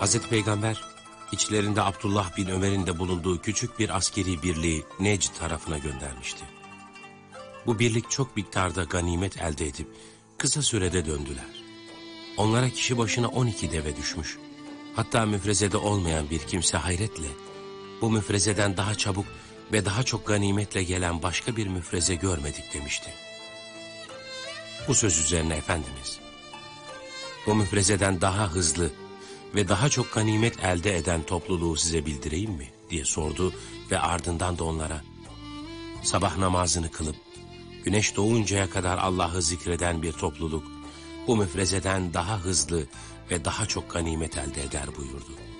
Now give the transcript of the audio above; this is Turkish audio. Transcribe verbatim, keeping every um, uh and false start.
Hazreti Peygamber, içlerinde Abdullah bin Ömer'in de bulunduğu küçük bir askeri birliği Necd tarafına göndermişti. Bu birlik çok miktarda ganimet elde edip kısa sürede döndüler. Onlara kişi başına on iki deve düşmüş. Hatta müfrezede olmayan bir kimse hayretle, bu müfrezeden daha çabuk ve daha çok ganimetle gelen başka bir müfreze görmedik demişti. Bu söz üzerine Efendimiz, bu müfrezeden daha hızlı ve daha çok ganimet elde eden topluluğu size bildireyim mi diye sordu ve ardından da onlara, sabah namazını kılıp güneş doğuncaya kadar Allah'ı zikreden bir topluluk bu müfrezeden daha hızlı ve daha çok ganimet elde eder buyurdu.